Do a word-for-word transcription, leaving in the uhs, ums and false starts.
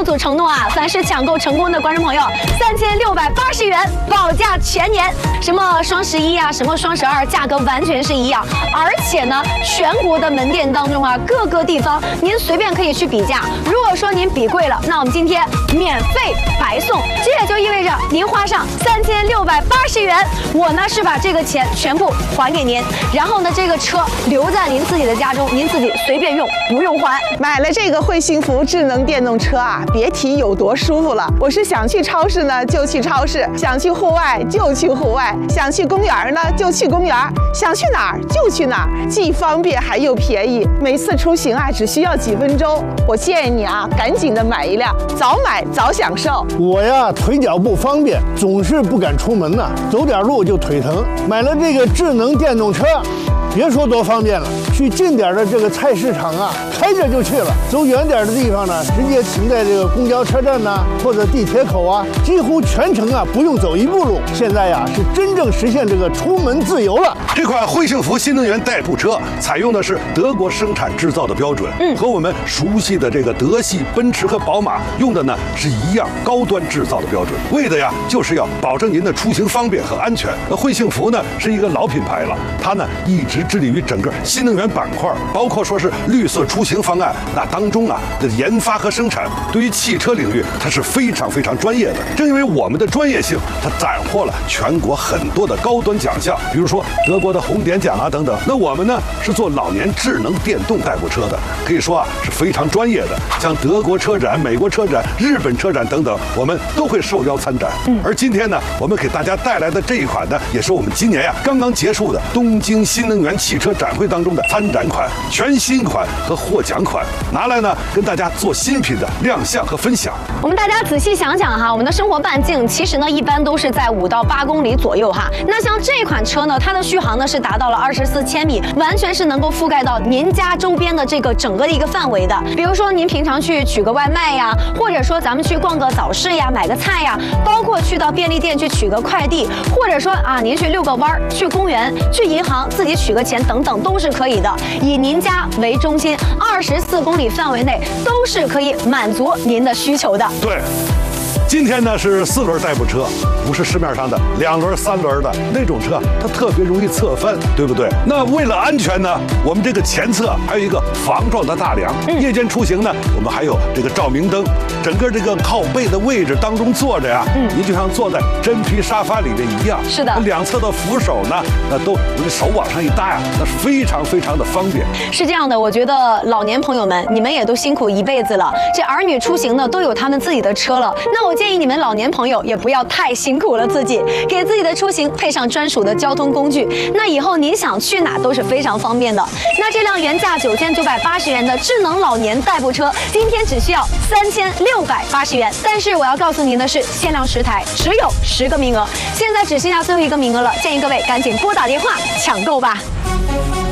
目组承诺啊，凡是抢购成功的观众朋友，三千六百八十元保价全年。什么双十一啊，什么双十二，价格完全是一样。而且呢，全国的门店当中啊，各个地方您随便可以去比价。如果说您比贵了，那我们今天免费白送。这也就意味着您花上三千六百八十元，我呢是把这个钱全部还给您，然后呢这个车留在您自己的家中，您自己随便用，不用还。 买了这个惠幸福智能电动车啊，别提有多舒服了。我是想去超市呢就去超市，想去户外就去户外，想去公园呢就去公园，想去哪儿就去哪儿，既方便还又便宜。每次出行啊只需要几分钟。我建议你啊，赶紧的买一辆，早买早享受。 我呀腿脚不方便，总是不敢出门呐、啊，走点路就腿疼。买了这个智能电动车，别说多方便了，去近点的这个菜市场啊，开着就去了；走远点的地方呢，直接停在这个公交车站呐、啊，或者地铁口啊，几乎全程啊不用走一步路。现在呀是真正实现这个出门自由了。 这款惠幸福新能源代步车采用的是德国生产制造的标准，嗯，和我们熟悉的这个德系奔驰和宝马用的呢是一样高端制造的标准，为的呀就是要保证您的出行方便和安全。那惠幸福呢是一个老品牌了，它呢一直致力于整个新能源板块，包括说是绿色出行方案，那当中啊的研发和生产，对于汽车领域它是非常非常专业的。正因为我们的专业性，它斩获了全国很多的高端奖项，比如说德国的红点奖啊等等。那我们呢是做老年智能电动代步车的，可以说啊是非常专业的。像德国车展、美国车展、日本车展等等，我们都会受邀参展。嗯，而今天呢，我们给大家带来的这一款呢，也是我们今年呀刚刚结束的东京新能源汽车展会当中的参展款、全新款和获奖款，拿来呢跟大家做新品的亮相和分享。 我们大家仔细想想哈，我们的生活半径其实呢一般都是在五到八公里左右哈。那像这款车呢，它的续航呢是达到了二十四千米，完全是能够覆盖到您家周边的这个整个的一个范围的。比如说您平常去取个外卖呀，或者说咱们去逛个早市呀，买个菜呀，包括去到便利店去取个快递，或者说啊您去遛个弯儿，去公园，去银行自己取个钱等等都是可以的。以您家为中心，二十四公里范围内都是可以满足您的需求的。 对。今天呢是四轮代步车，不是市面上的两轮、三轮的那种车，它特别容易侧翻，对不对？那为了安全呢，我们这个前侧还有一个防撞的大梁。嗯、夜间出行呢，我们还有这个照明灯，整个这个靠背的位置当中坐着呀，嗯，您就像坐在真皮沙发里面一样。 是的， 两侧的扶手呢，那都手往上一搭呀，那是非常非常的方便。 是这样的，我觉得老年朋友们，你们也都辛苦一辈子了，这儿女出行呢都有他们自己的车了，那我建议你们老年朋友也不要太辛苦了自己，给自己的出行配上专属的交通工具，那以后您想去哪都是非常方便的。那这辆原价九千九百八十元的智能老年代步车，今天只需要三千六百八十元。但是我要告诉您的是，限量十台，只有十个名额，现在只剩下最后一个名额了，建议各位赶紧拨打电话抢购吧。